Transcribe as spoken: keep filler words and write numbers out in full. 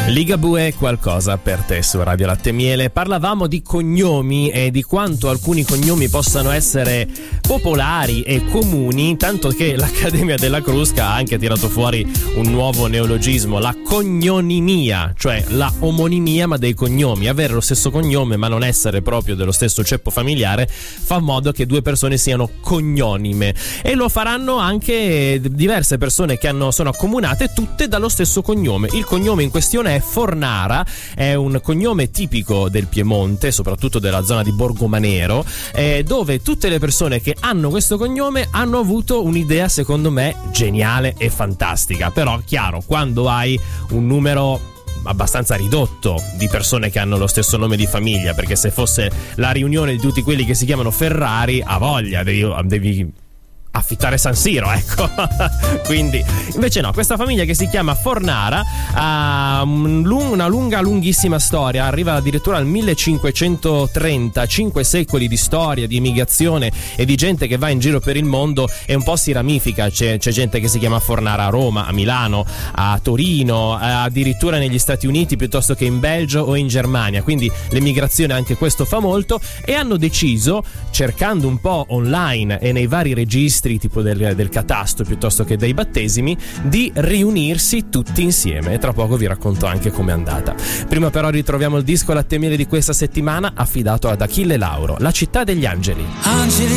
Ligabue, qualcosa per te su Radio Latte e Miele. Parlavamo di cognomi e di quanto alcuni cognomi possano essere popolari e comuni, tanto che l'Accademia della Crusca ha anche tirato fuori un nuovo neologismo, la cognonimia, cioè la omonimia ma dei cognomi. Avere lo stesso cognome ma non essere proprio dello stesso ceppo familiare fa modo che due persone siano cognonime, e lo faranno anche diverse persone che hanno, sono accomunate tutte dallo stesso cognome. Il cognome in questione è Fornara, è un cognome tipico del Piemonte, soprattutto della zona di Borgomanero, eh, dove tutte le persone che hanno questo cognome hanno avuto un'idea secondo me geniale e fantastica. Però chiaro, quando hai un numero abbastanza ridotto di persone che hanno lo stesso nome di famiglia, perché se fosse la riunione di tutti quelli che si chiamano Ferrari, a voglia, devi, devi affittare San Siro, ecco. Quindi invece no, questa famiglia che si chiama Fornara ha una lunga lunghissima storia, arriva addirittura al millecinquecentotrenta, cinque secoli di storia, di immigrazione e di gente che va in giro per il mondo, e un po' si ramifica. C'è, c'è gente che si chiama Fornara a Roma, a Milano, a Torino, addirittura negli Stati Uniti piuttosto che in Belgio o in Germania. Quindi l'emigrazione anche questo fa molto, e hanno deciso, cercando un po' online e nei vari registri tipo del, del catasto piuttosto che dei battesimi, di riunirsi tutti insieme, e tra poco vi racconto anche com'è andata. Prima però ritroviamo il disco Latte e Miele di questa settimana, affidato ad Achille Lauro, La città degli angeli. Angeli